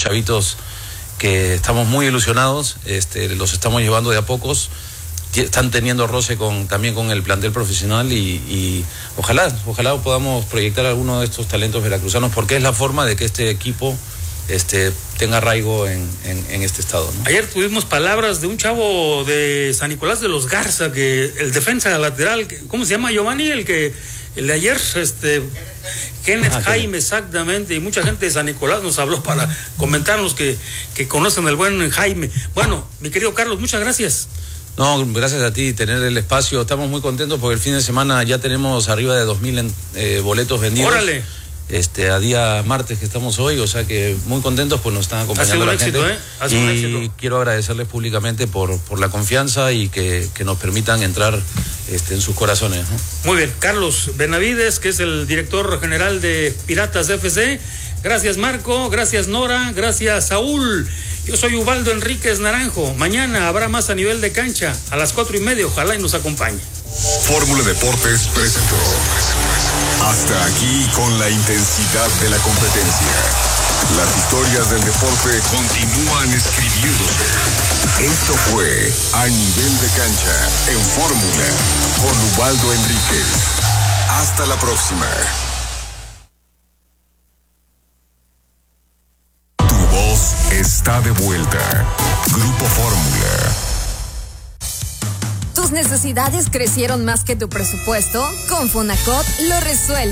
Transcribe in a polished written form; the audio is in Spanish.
chavitos que estamos muy ilusionados, los estamos llevando de a pocos, están teniendo roce también con el plantel profesional y ojalá podamos proyectar alguno de estos talentos veracruzanos, porque es la forma de que este equipo tenga arraigo en este estado, ¿no? Ayer tuvimos palabras de un chavo de San Nicolás de los Garza, que el defensa lateral, ¿cómo se llama, Giovanni? El de ayer, Kenneth Jaime, exactamente, y mucha gente de San Nicolás nos habló para comentarnos que conocen al buen Jaime. Bueno, mi querido Carlos, muchas gracias. No, gracias a ti, tener el espacio. Estamos muy contentos porque el fin de semana ya tenemos arriba de 2,000 boletos vendidos. ¡Órale! A día martes que estamos hoy, o sea que muy contentos, pues nos están acompañando la gente. Ha sido un éxito. Y quiero agradecerles públicamente por la confianza y que nos permitan entrar en sus corazones, ¿no? Muy bien, Carlos Benavides, que es el director general de Piratas FC. Gracias, Marco, gracias, Nora, gracias, Saúl. Yo soy Ubaldo Enríquez Naranjo. Mañana habrá más a nivel de cancha a las 4:30, ojalá y nos acompañe. Fórmula Deportes presentó. Hasta aquí con la intensidad de la competencia. Las historias del deporte continúan escribiéndose. Esto fue A Nivel de Cancha en Fórmula con Ubaldo Enríquez. Hasta la próxima. Tu voz está de vuelta. Grupo Fórmula. ¿Tus necesidades crecieron más que tu presupuesto? Con Fonacot lo resuelve.